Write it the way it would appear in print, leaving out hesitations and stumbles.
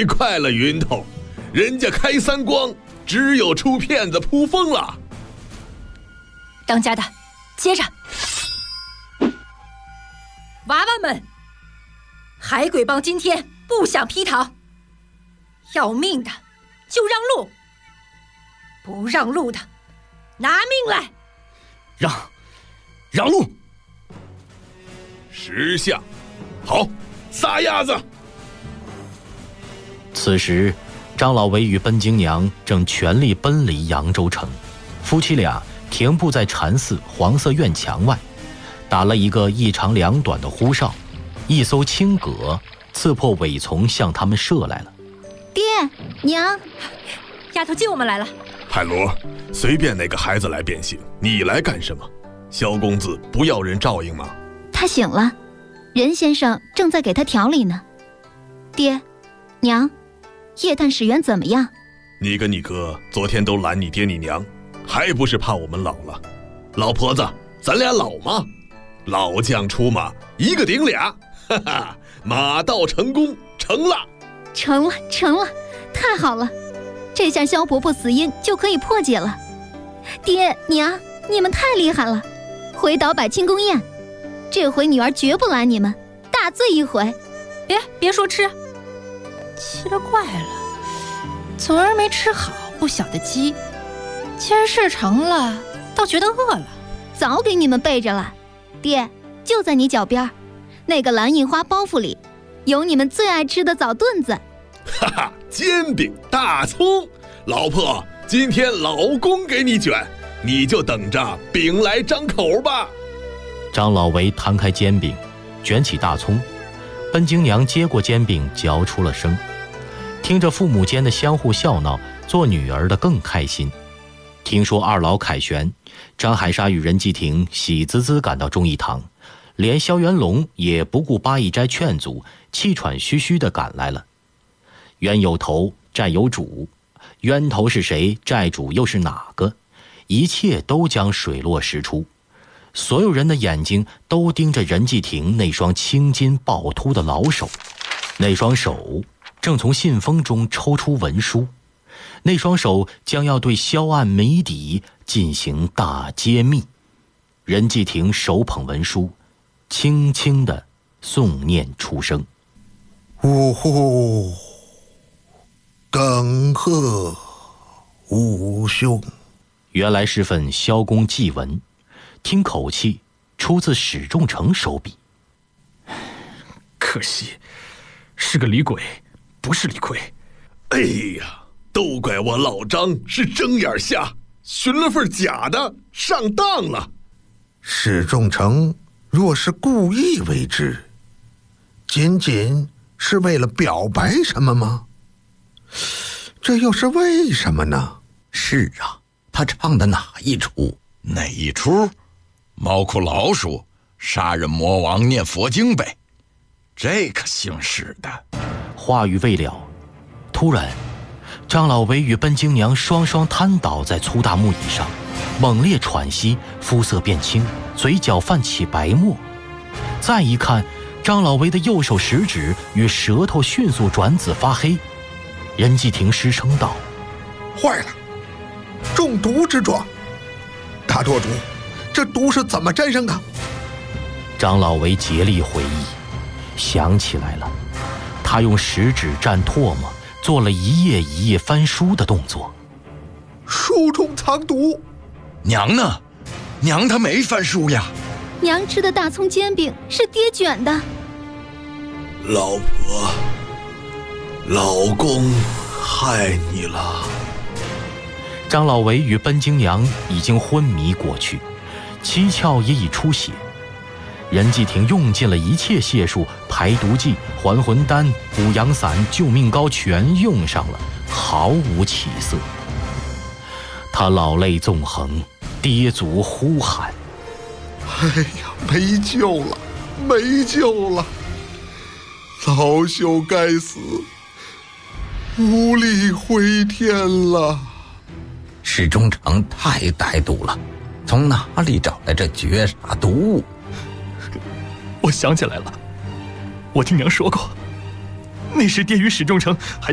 太快了，云头，人家开三光，只有出骗子扑风了。 当家的，接着。娃娃们，海鬼帮今天不想批讨，要命的就让路，不让路的拿命来。 让路。 识相，好，撒丫子。 此时张老维与奔京娘正全力奔离扬州城，夫妻俩停步在禅寺黄色院墙外，打了一个一长两短的呼哨，一艘轻戈刺破尾丛向他们射来了。 爹娘， 丫头接我们来了。 海螺，随便哪个孩子来便行，你来干什么？萧公子不要人照应吗？ 他醒了，任先生正在给他调理呢。爹娘，夜探使员怎么样？ 你跟你哥昨天都拦你爹你娘，还不是怕我们老了？老婆子，咱俩老吗？老将出马，一个顶俩，哈哈，马到成功，成了， 成了，太好了，这下萧婆婆死因就可以破解了。爹娘，你们太厉害了，回岛摆庆功宴，这回女儿绝不拦你们，大醉一回。 别说吃，奇了怪了，昨儿没吃好不小的鸡，今儿事成了，倒觉得饿了。 早给你们备着了，爹，就在你脚边，那个蓝印花包袱里有你们最爱吃的早炖子。 哈哈，煎饼、大葱，老婆，今天老公给你卷，你就等着饼来张口吧。 张老维摊开煎饼，卷起大葱，奔京娘接过煎饼，嚼出了声。听着父母间的相互笑闹，做女儿的更开心。听说二老凯旋，张海沙与任继廷喜滋滋赶到忠义堂，连萧元龙也不顾八义斋劝阻，气喘吁吁地赶来了。冤有头，债有主，冤头是谁，债主又是哪个？一切都将水落石出。所有人的眼睛都盯着任继廷那双青筋暴突的老手，那双手正从信封中抽出文书，那双手将要对萧案谜底进行大揭秘。任继廷手捧文书，轻轻地诵念出声： 呜呼，耿贺吾兄。 原来是份萧公祭文，听口气出自史仲成手笔。 可惜是个李鬼，不是李逵。 哎呀，都怪我老张是睁眼瞎，寻了份假的，上当了。 史仲成若是故意为之，仅仅是为了表白什么吗？这又是为什么呢？ 是啊，他唱的哪一出？ 哪一出？猫哭老鼠，杀人魔王念佛经呗。这可姓史的。 话语未了，突然张老维与奔京娘双双瘫倒在粗大木椅上，猛烈喘息，肤色变青，嘴角泛起白沫。再一看，张老维的右手食指与舌头迅速转紫发黑。任继廷失声道： 坏了，中毒之状。大舵主，这毒是怎么沾上的？ 张老维竭力回忆，想起来了，他用食指蘸唾沫，做了一页一页翻书的动作。 书中藏毒。 娘呢？娘她没翻书呀。 娘吃的大葱煎饼是爹卷的。 老婆，老公害你了。 张老维与奔京娘已经昏迷过去，七窍也已出血。任继廷用尽了一切解数，排毒剂、还魂丹、补阳散、救命膏全用上了，毫无起色。他老泪纵横，跌足呼喊： 哎呀，没救了，没救了！老朽该死，无力回天了。 史中成太歹毒了，从哪里找来这绝杀毒物？ 我想起来了，我听娘说过，那时爹与史仲成还